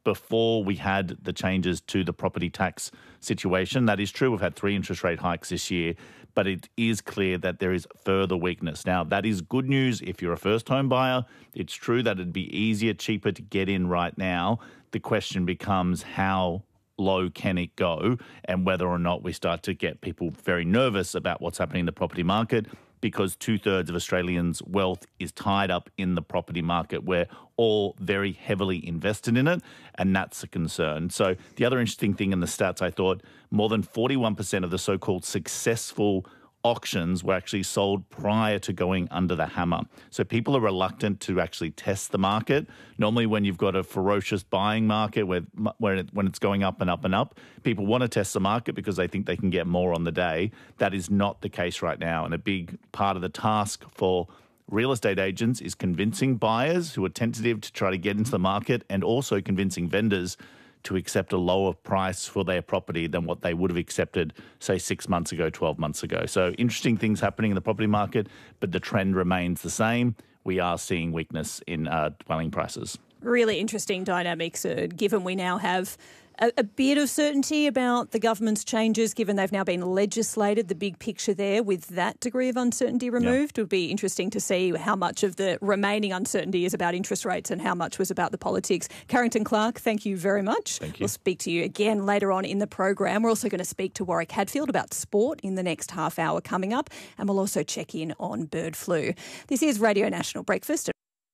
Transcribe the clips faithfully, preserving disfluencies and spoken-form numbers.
before we had the changes to the property tax situation. That is true. We've had three interest rate hikes this year, but it is clear that there is further weakness. Now, that is good news if you're a first home buyer. It's true that it'd be easier, cheaper to get in right now. The question becomes how low can it go and whether or not we start to get people very nervous about what's happening in the property market, because two-thirds of Australians' wealth is tied up in the property market. We're all very heavily invested in it, and that's a concern. So the other interesting thing in the stats, I thought, more than forty-one percent of the so-called successful auctions were actually sold prior to going under the hammer. So people are reluctant to actually test the market. Normally when you've got a ferocious buying market where, where it, when it's going up and up and up, people want to test the market because they think they can get more on the day. That is not the case right now. And a big part of the task for real estate agents is convincing buyers who are tentative to try to get into the market, and also convincing vendors to accept a lower price for their property than what they would have accepted, say, six months ago, twelve months ago. So interesting things happening in the property market, but the trend remains the same. We are seeing weakness in uh, dwelling prices. Really interesting dynamics, uh, given we now have a, a bit of certainty about the government's changes, given they've now been legislated, the big picture there with that degree of uncertainty removed. Yeah. It would be interesting to see how much of the remaining uncertainty is about interest rates and how much was about the politics. Carrington Clark, thank you very much. Thank you. We'll speak to you again later on in the program. We're also going to speak to Warwick Hadfield about sport in the next half hour coming up, and we'll also check in on bird flu. This is Radio National Breakfast.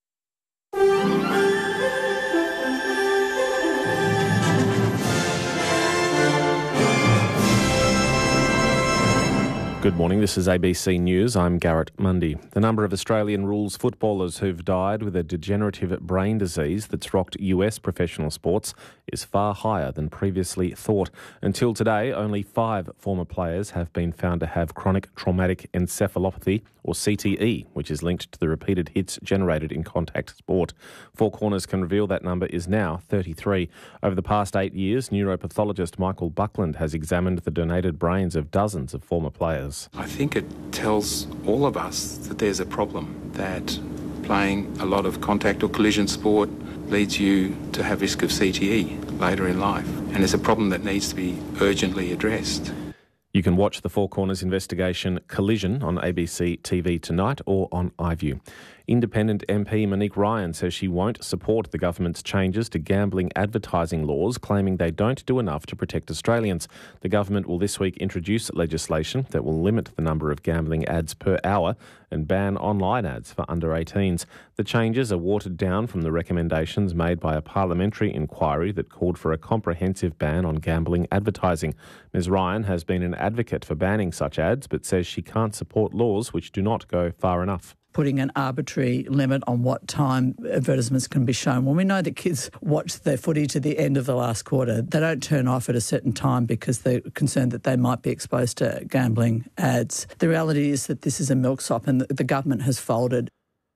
Good morning, this is A B C News. I'm Garrett Mundy. The number of Australian rules footballers who've died with a degenerative brain disease that's rocked U S professional sports is far higher than previously thought. Until today, only five former players have been found to have chronic traumatic encephalopathy, or C T E, which is linked to the repeated hits generated in contact sport. Four Corners can reveal that number is now thirty-three. Over the past eight years, neuropathologist Michael Buckland has examined the donated brains of dozens of former players. I think it tells all of us that there's a problem, that playing a lot of contact or collision sport leads you to have risk of C T E later in life. And it's a problem that needs to be urgently addressed. You can watch the Four Corners investigation Collision on A B C T V tonight or on iView. Independent M P Monique Ryan says she won't support the government's changes to gambling advertising laws, claiming they don't do enough to protect Australians. The government will this week introduce legislation that will limit the number of gambling ads per hour and ban online ads for under eighteens. The changes are watered down from the recommendations made by a parliamentary inquiry that called for a comprehensive ban on gambling advertising. Ms Ryan has been an advocate for banning such ads, but says she can't support laws which do not go far enough. Putting an arbitrary limit on what time advertisements can be shown. When we know that kids watch their footy to the end of the last quarter, they don't turn off at a certain time because they're concerned that they might be exposed to gambling ads. The reality is that this is a milksop and the government has folded.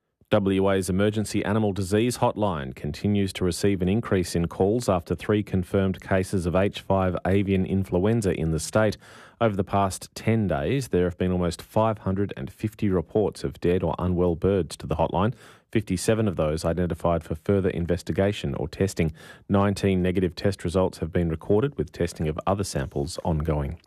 W A's emergency animal disease hotline continues to receive an increase in calls after three confirmed cases of H five avian influenza in the state. Over the past ten days, there have been almost five hundred fifty reports of dead or unwell birds to the hotline. fifty-seven of those identified for further investigation or testing. nineteen negative test results have been recorded, with testing of other samples ongoing.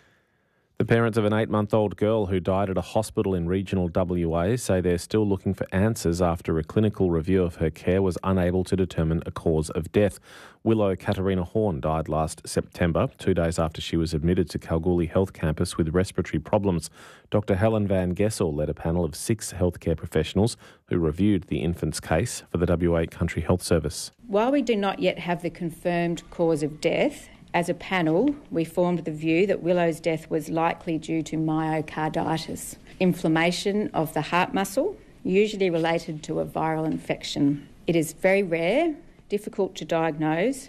The parents of an eight-month-old girl who died at a hospital in regional W A say they're still looking for answers after a clinical review of her care was unable to determine a cause of death. Willow Katarina Horn died last September, two days after she was admitted to Kalgoorlie Health Campus with respiratory problems. Doctor Helen Van Gessel led a panel of six healthcare professionals who reviewed the infant's case for the W A Country Health Service. While we do not yet have the confirmed cause of death, as a panel, we formed the view that Willow's death was likely due to myocarditis, inflammation of the heart muscle, usually related to a viral infection. It is very rare, difficult to diagnose.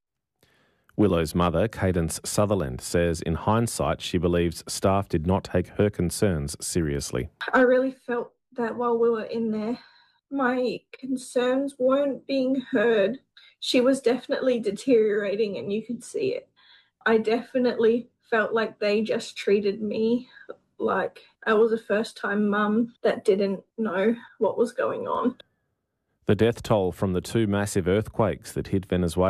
Willow's mother, Cadence Sutherland, says in hindsight she believes staff did not take her concerns seriously. I really felt that while we were in there, my concerns weren't being heard. She was definitely deteriorating and you could see it. I definitely felt like they just treated me like I was a first-time mum that didn't know what was going on. The death toll from the two massive earthquakes that hit Venezuela